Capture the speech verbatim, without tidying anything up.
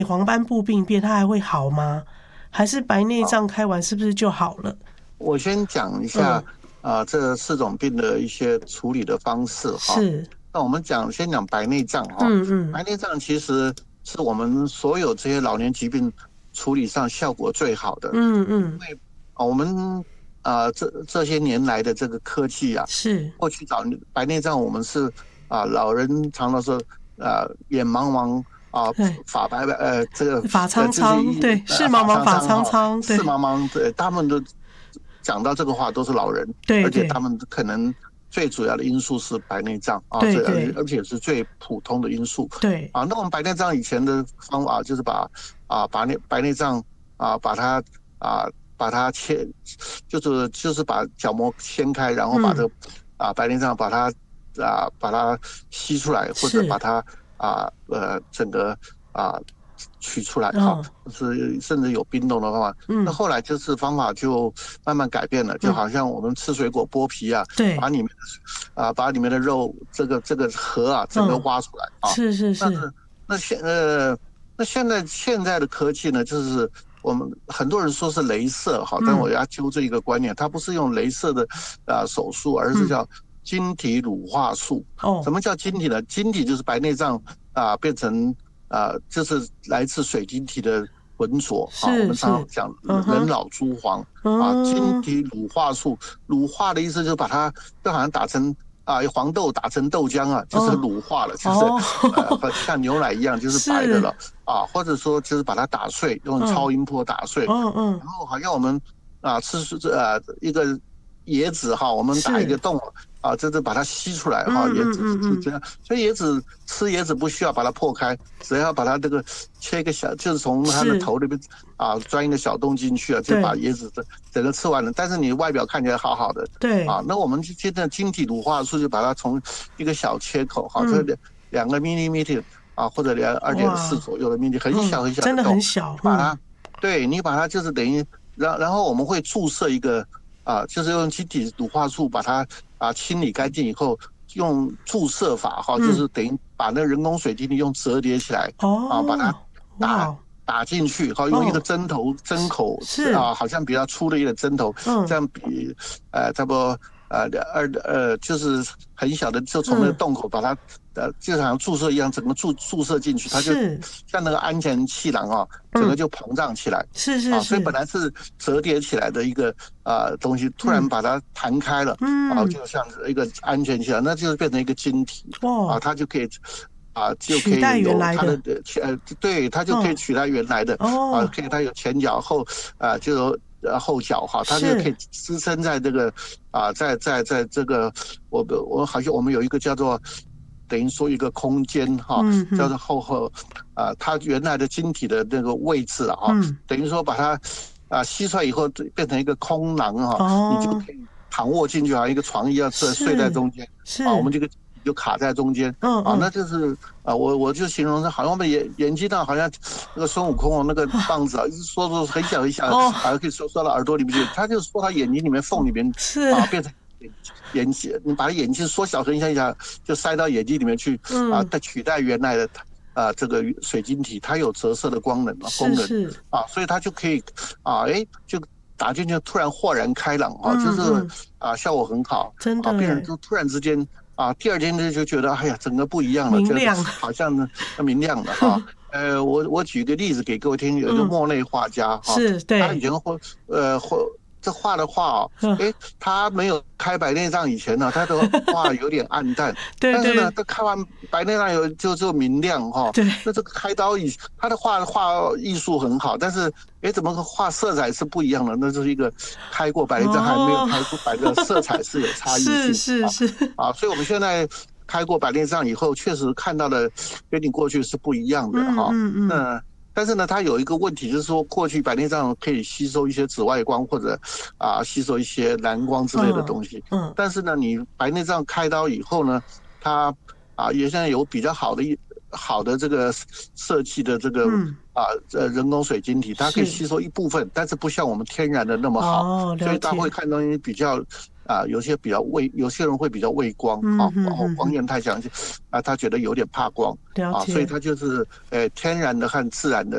黄斑部病变它还会好吗？还是白内障开完是不是就好了？ 我先讲一下嗯， 啊、呃这四种病的一些处理的方式哈。 是， 那我们讲先讲白内障哈。 嗯嗯白内障其实是我们所有这些老年疾病处理上效果最好的， 嗯嗯， 因为啊我们啊这这些年来的这个科技啊， 是， 过去早白内障我们是啊老人常常说啊眼茫茫啊对， 发白白呃这个法呃这些苍苍， 一对，视呃发茫茫法苍苍哈苍苍， 视对茫茫，对他们都讲到这个话都是老人， 对对而且他们可能最主要的因素是白内障啊，这而且对对而且是最普通的因素对， 啊。那我们白内障以前的方法就是把啊把内白内障啊把它啊把它切，就是就是把角膜掀开，然后把这嗯， 个啊白内障把它啊把它吸出来，或者把是， 它啊呃整个啊取出来哈， 嗯是甚至有冰冻的方法。那嗯后来就是方法就慢慢改变了，就嗯， 好像我们吃水果剥皮啊，把对， 里面的啊把里面的肉这个这个核啊整个嗯， 挖出来啊。 是是是， 但是那现呃那现在现在的科技呢，就是我们很多人说是镭射哈，但我嗯要纠正一个观念，它不是用镭射的啊、呃手术，而是嗯， 叫晶体乳化术。什哦， 么叫晶体呢？晶体就是白内障啊、呃变成啊、呃就是来自水晶体的浑浊啊。我们常常是是， 讲嗯哼， 人老珠黄啊，晶嗯， 体乳化术，乳化的意思就是把它就好像打成。啊，黄豆打成豆浆啊，就是哦乳化了，就是哦， 呃，像牛奶一样，就是白的了是， 啊，或者说就是把它打碎，用嗯超音波打碎， 嗯嗯， 然后好像我们啊吃这呃一个椰子哈，我们打一个是， 洞啊，这是把它吸出来哈， 嗯嗯椰子嗯嗯， 是这样，所以椰子吃椰子不需要把它破开，只要把它这个切一个小，就是从它的是， 头里面啊钻一个小洞进去啊，就把对椰子整整个吃完了，但是你外表看起来好好的。啊， 对， 那我们现在晶体乳化术就把它从一个小切口，哈，这嗯， 两两个 millimeter 啊，或者两二点四哇， 左右的 millimeter，很嗯， 小很小真的的洞， 很小，嗯， 你把它，对你把它就是等于，然然后我们会注射一个啊，就是用晶体乳化术把它啊清理干净以后，用注射法哈，就嗯， 是等于把那人工水晶体用折叠起来啊，把它哦， 打。 哇， 打进去，好用一个哦， 针头针是口是， 啊，好像比较粗的一个针头，这嗯样比呃差不多呃二呃就是很小的，就从那个嗯， 洞口把它呃就好像注射一样，整个注注射进去，它就是， 像那个安全气囊啊，整个嗯， 就膨胀起来是是啊，所以本是， 来是折叠起来的一个啊东西，突然嗯把它弹开了啊， 嗯， 就像一个安全气囊，那就是变成一个晶体啊， 哦， 它就可以。啊，就可取代以有它的原来的， 呃，对，它就可以哦取代原来的啊， 哦， 可以它有前脚后啊，就有呃后脚哈，它就可以是， 支撑在这个啊，在在在这个我我好像我们有一个叫做等于说一个空间哈， 嗯嗯叫做后后啊，它原来的晶体的那个位置啊， 嗯， 等于说把它啊吸出来以后变成一个空囊哈，你就哦， 可以躺卧进去，好像一个床一样睡睡在是中间啊，我们是， 这个就卡在中间。啊，那嗯嗯， 就是啊，我我就形容是好像我们眼眼睛上好像那个孙悟空哦，那个棒子啊，一直缩缩很小很小， 哦啊，可以缩缩到耳朵里面去，他就缩到眼睛里面缝里面是， 啊，变成眼眼睛，你把眼睛缩小很小很小，就塞到眼睛里面去啊， 嗯， 再取代原来的啊这个水晶体，它有折射的功能功能是是， 啊，所以它就可以啊，哎就。打进去突然豁然开朗啊，就是嗯嗯， 啊效果很好啊， 真的哎， 病人就突然之间啊，第二天呢就觉得哎呀，整个不一样了，觉得明亮， 好像呢明亮了哈。呃，我我举个例子给各位听，有一个嗯， 莫内画家哈， 是对， 他以前画呃画这画的画哦， 嗯， 诶，他没有开白内障以前呢，他的画有点暗淡， 对但是呢， 对他开完白内障有就就明亮哈。 对， 那这个开刀以他的画画艺术很好，但是诶，怎么画色彩是不一样的？那就是一个开过白内障还没有哦， 开过白的色彩是有差异是性啊。 是是， 啊，所以我们现在开过白内障以后，确实看到的跟你过去是不一样的嗯哈。 嗯嗯， 那但是呢，它有一个问题，就是说过去白内障可以吸收一些紫外光或者啊吸收一些蓝光之类的嗯东西， 嗯， 但是呢，你白内障开刀以后呢，它啊也现在有比较好的一好的这个设计的这个嗯， 啊呃人工水晶体，它可以是， 吸收一部分，但是不像我们天然的那么好， 哦， 所以它会了解， 看东西比较。啊，有些比较畏，有些人会比较畏光啊， 嗯然后光嗯嗯嗯， 线太强，啊，他觉得有点怕光啊，所以了解。 他就是呃天然的和自然的